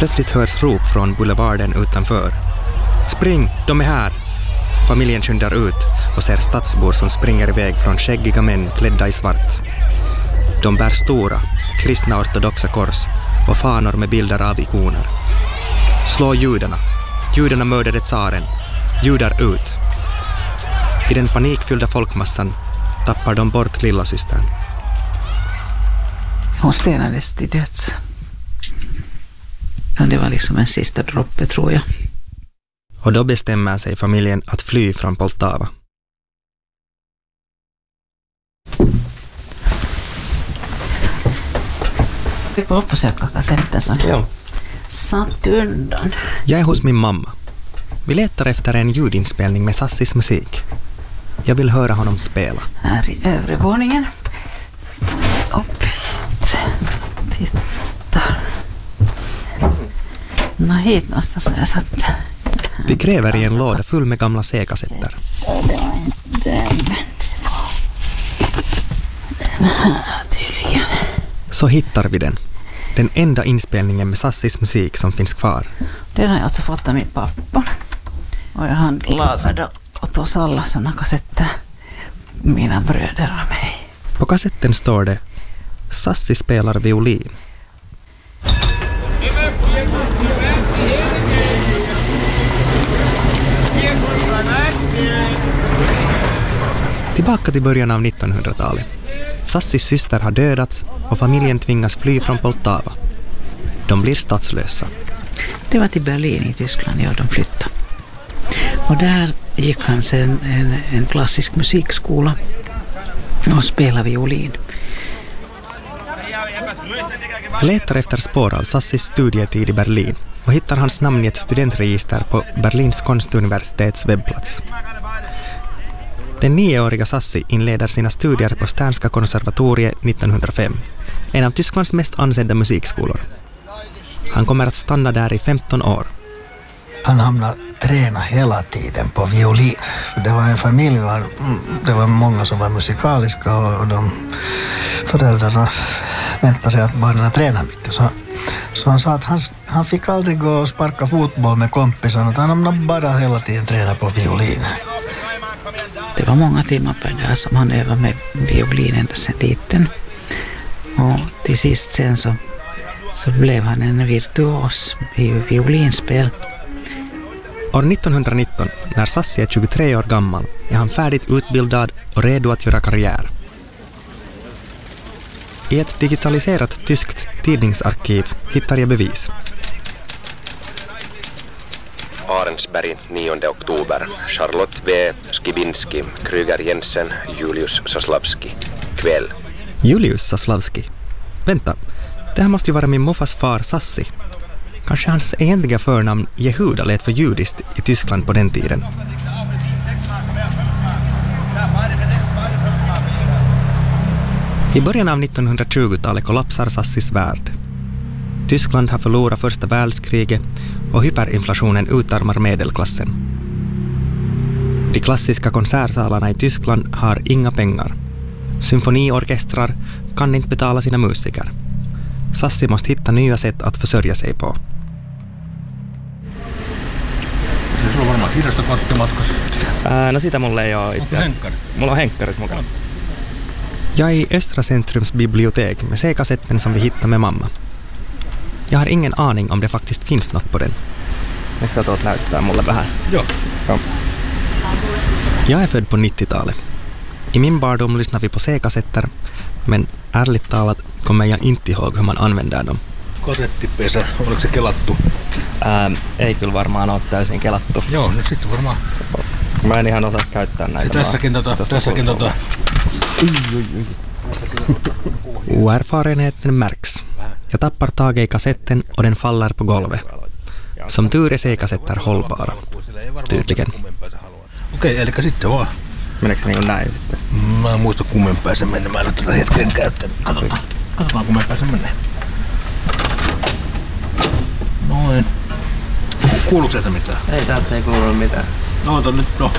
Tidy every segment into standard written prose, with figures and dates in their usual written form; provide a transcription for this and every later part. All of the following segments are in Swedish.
Plötsligt hörs rop från boulevarden utanför. Spring, de är här! Familjen skyndar ut och ser stadsbor som springer iväg från skäggiga män klädda i svart. De bär stora, kristna ortodoxa kors och fanor med bilder av ikoner. Slå judarna. Judarna mördade tsaren. Judar ut. I den panikfyllda folkmassan tappar de bort lillasystern. Hon stenades till döds. Det var liksom en sista droppe, tror jag. Och då bestämmer sig familjen att fly från Poltava. Vi får upp och söka kassetten som Ja. satt undan. Jag är hos min mamma. Vi letar efter en ljudinspelning med Sassis musik. Jag vill höra honom spela. Här i övre våningen. Upp hit. Titta. Nå, hit någonstans har jag satt. Vi gräver i en låda full med gamla C-kassetter. Det var inte den. Den här tydligen. Så hittar vi den. Den enda inspelningen med Sassis musik som finns kvar. Den har jag alltså fått av min pappa. Och jag handlagade åt oss alla sådana kassetter. Mina bröder och mig. På kassetten står det: Sassi spelar violin. Tillbaka till början av 1900-talet. Sassis syster har dödats och familjen tvingas fly från Poltava. De blir statslösa. Det var till Berlin i Tyskland, ja, de flyttade. Och där gick han sen en klassisk musikskola och spelade violin. Jag letar efter spår av Sassis studietid i Berlin och hittar hans namn i ett studentregister på Berlins konstuniversitets webbplats. Den 9-åriga Sassi inleder sina studier på Sternska konservatoriet 1905, en av Tysklands mest ansedda musikskolor. Han kommer att stanna där i 15 år. Han hamnade träna hela tiden på violin. För det var en familj, det var många som var musikaliska och de föräldrarna väntade sig att barnen tränade mycket. Så han sa att han fick aldrig gå och sparka fotboll med kompisarna, utan han bara hela tiden träna på violin. Det var många timmar per dag som han övade med violin ända sedan liten. Och till sist sen så blev han en virtuos i violinspel. År 1919, när Sassi är 23 år gammal, är han färdigt utbildad och redo att göra karriär. I ett digitaliserat tyskt tidningsarkiv hittar jag bevis. Arensberg, 9 oktober. Charlotte V. Skibinski, Kryger Jensen, Julius Saslavski. Kväll. Julius Saslavski. Vänta, det här måste ju vara min morfars far Sassi. Kanske hans egentliga förnamn Jehuda lät för judiskt i Tyskland på den tiden. I början av 1920-talet kollapsar Sassis värld. Tyskland har förlorat första världskriget och hyperinflationen utarmar medelklassen. De klassiska konsertsalarna i Tyskland har inga pengar. Symfoniorkestrar kan inte betala sina musiker. Sassi måste hitta nya sätt att försörja sig på. Sulla on varmaan kirjastokortti matkassa. No sitä mulla ei ole itse. Mulla on henkkarit mukana. Jag är i Östra Centrums bibliotek med C-kassetten som vi hittade med mamma. Jag har ingen aning om det faktiskt finns något på den. Nyt sä tuot näyttää mulle vähän. Joo. Jag är född på 90-talet. I min barndom lyssnar vi på C-kassetter, men ärligt talat kommer jag inte ihåg hur man använder dem. Kasettipesä, oliko se kelattu? Ei kyllä varmaan ole täysin kelattu. Joo, no sitten varmaan. Mä en ihan osaa käyttää näitä. Tässäkin Oerfarenheten märks. Jag tappar tag i kassetten och den faller på golvet. Som tur är C-kassetter hållbara. Tydligen. Okei, eli sitten vaan. Meneekö se niin kuin näin sitten? Mä en muista kummempää se mennä. Mä en ole tätä hetken käyttänyt. Katsotaan kummempää se menee. Noin. Kuuluuko sieltä mitään? Ei, täältä ei kuulu mitään. No ota nyt, no.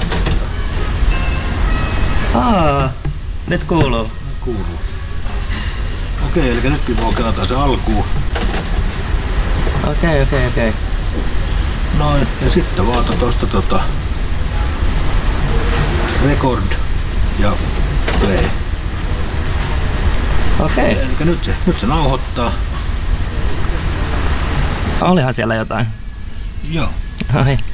Nyt kuuluu. Kuuluu. Okei, eli nytkin voi kelata se alkuun. Okei. Noin, ja sitten vaata tosta record ja play. Okei. Eli nyt se nauhoittaa. Olihan siellä jotain. Joo. Ai.